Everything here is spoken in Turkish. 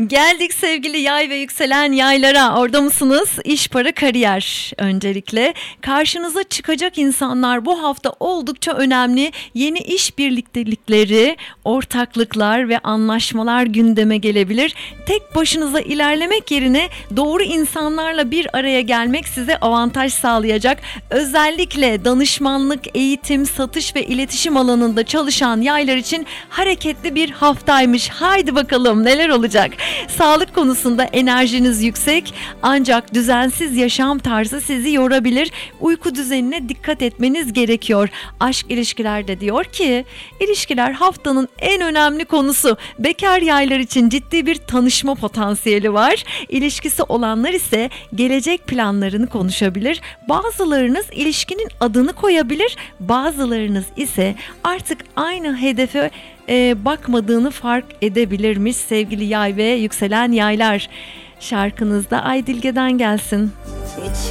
Geldik sevgili yay ve yükselen yaylara. Orada mısınız? İş, para, kariyer öncelikle. Karşınıza çıkacak insanlar bu hafta oldukça önemli. Yeni iş birliktelikleri, ortaklıklar ve anlaşmalar gündeme gelebilir. Tek başınıza ilerlemek yerine doğru insanlarla bir araya gelmek size avantaj sağlayacak. Özellikle danışmanlık, eğitim, satış ve iletişim alanında çalışan yaylar için hareketli bir haftaymış. Haydi bakalım neler olacak? Sağlık konusunda enerjiniz yüksek, ancak düzensiz yaşam tarzı sizi yorabilir. Uyku düzenine dikkat etmeniz gerekiyor. Aşk ilişkilerde diyor ki, ilişkiler haftanın en önemli konusu. Bekar yaylar için ciddi bir tanışma potansiyeli var. İlişkisi olanlar ise gelecek planlarını konuşabilir. Bazılarınız ilişkinin adını koyabilir, bazılarınız ise artık aynı hedefe bakmadığını fark edebilirmiş sevgili yay ve yükselen yaylar. Şarkınız da Aydilge'den gelsin.